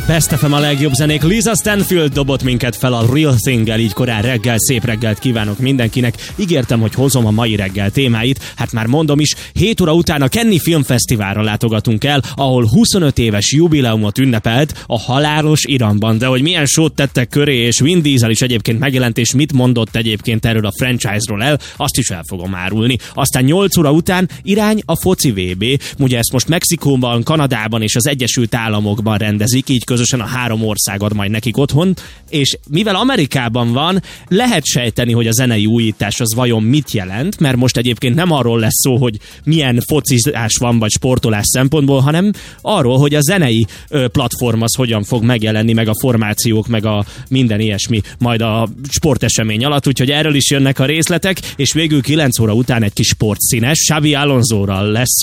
Best FM a legjobb zenék. Lisa Stanfield dobott minket fel a Real Thing-el, így korán reggel. Szép reggelt kívánok mindenkinek. Ígértem, hogy hozom a mai reggel témáit. Hát már mondom is, 7 óra után a Cannes Filmfesztiválra látogatunk el, ahol 25 éves jubileumot ünnepelt a Halálos Iramban. De hogy milyen sót tettek köré, és Vin Diesel is egyébként megjelent, és mit mondott egyébként erről a franchise-ról el, azt is el fogom árulni. Aztán 8 óra után irány a foci VB. Ugye ezt most Mexikóban, Kanadában és az Egyesült Államokban rendezik, így közösen a 3 ország ad majd nekik otthon, és mivel Amerikában van, lehet sejteni, hogy a zenei újítás az vajon mit jelent, mert most egyébként nem arról lesz szó, hogy milyen focizás van, vagy sportolás szempontból, hanem arról, hogy a zenei platform az hogyan fog megjelenni, meg a formációk, meg a minden ilyesmi majd a sportesemény alatt, úgyhogy erről is jönnek a részletek, és végül 9 óra után egy kis sportszínes, Xabi Alonsoról lesz